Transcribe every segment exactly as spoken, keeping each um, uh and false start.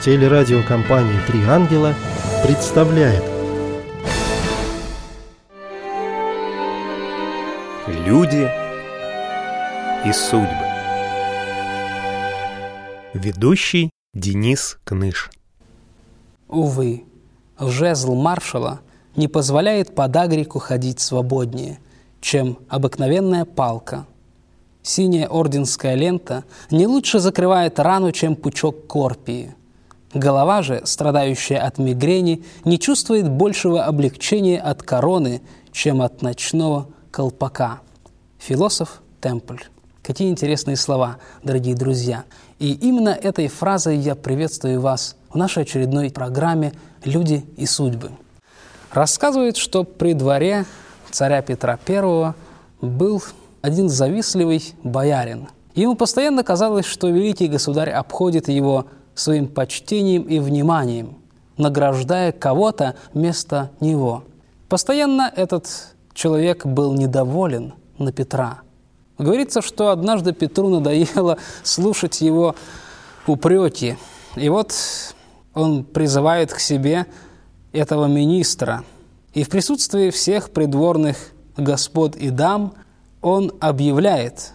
Телерадиокомпания «Три ангела» представляет Люди и судьбы. Ведущий Денис Кныш. Увы, жезл маршала не позволяет подагрику ходить свободнее, чем обыкновенная палка. Синяя орденская лента не лучше закрывает рану, чем пучок корпии. Голова же, страдающая от мигрени, не чувствует большего облегчения от короны, чем от ночного колпака. Философ Темпль. Какие интересные слова, дорогие друзья. И именно этой фразой я приветствую вас в нашей очередной программе «Люди и судьбы». Рассказывают, что при дворе царя Петра Первого был один завистливый боярин. Ему постоянно казалось, что великий государь обходит его своим почтением и вниманием, награждая кого-то вместо него. Постоянно этот человек был недоволен на Петра. Говорится, что однажды Петру надоело слушать его упреки. И вот он призывает к себе этого министра. И в присутствии всех придворных господ и дам он объявляет,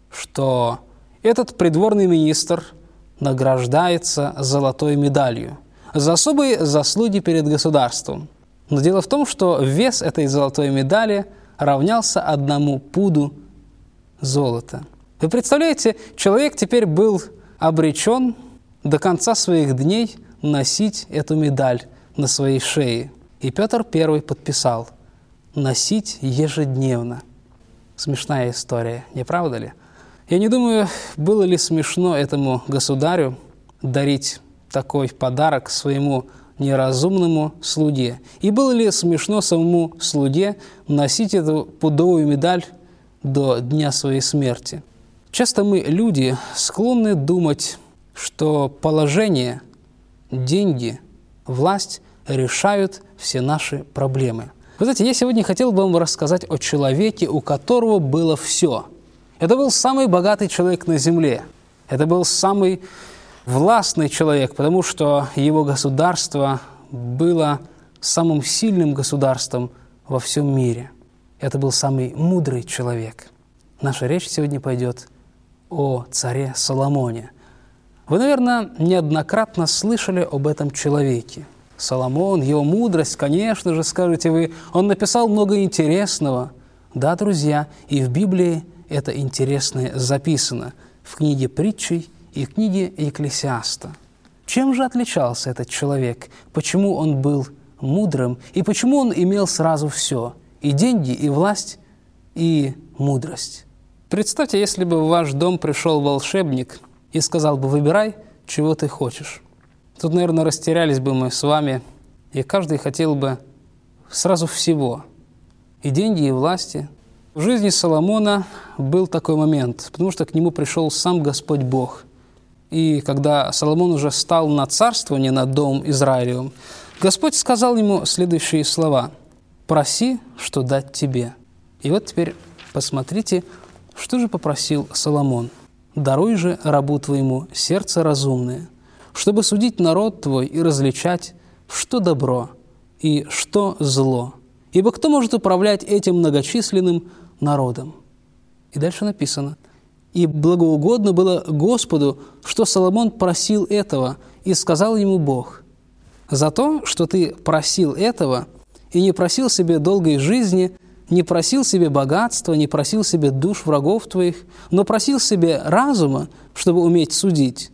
что этот придворный министр награждается золотой медалью за особые заслуги перед государством. Но дело в том, что вес этой золотой медали равнялся одному пуду золота. Вы представляете, человек теперь был обречен до конца своих дней носить эту медаль на своей шее. И Петр Первый подписал: носить ежедневно. Смешная история, не правда ли? Я не думаю, было ли смешно этому государю дарить такой подарок своему неразумному слуге. И было ли смешно самому слуге носить эту пудовую медаль до дня своей смерти. Часто мы, люди, склонны думать, что положение, деньги, власть решают все наши проблемы. Вы знаете, я сегодня хотел бы вам рассказать о человеке, у которого было все. Это был самый богатый человек на земле. Это был самый властный человек, потому что его государство было самым сильным государством во всем мире. Это был самый мудрый человек. Наша речь сегодня пойдет о царе Соломоне. Вы, наверное, неоднократно слышали об этом человеке. Соломон, его мудрость, конечно же, скажете вы, он написал много интересного. Да, друзья, и в Библии это интересное записано, в книге Притчей и в книге Екклесиаста. Чем же отличался этот человек? Почему он был мудрым? И почему он имел сразу все? И деньги, и власть, и мудрость. Представьте, если бы в ваш дом пришел волшебник и сказал бы: выбирай, чего ты хочешь. Тут, наверное, растерялись бы мы с вами, и каждый хотел бы сразу всего. И деньги, и власти. В жизни Соломона был такой момент, потому что к нему пришел сам Господь Бог. И когда Соломон уже стал на царствование над домом Израилевым, Господь сказал ему следующие слова: «Проси, что дать тебе». И вот теперь посмотрите, что же попросил Соломон. «Даруй же рабу твоему сердце разумное, чтобы судить народ твой и различать, что добро и что зло. Ибо кто может управлять этим многочисленным народом?» И дальше написано: «И благоугодно было Господу, что Соломон просил этого, и сказал ему Бог: за то, что ты просил этого, и не просил себе долгой жизни, не просил себе богатства, не просил себе душ врагов твоих, но просил себе разума, чтобы уметь судить,